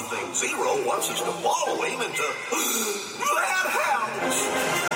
something. Zero wants us to follow him into that house.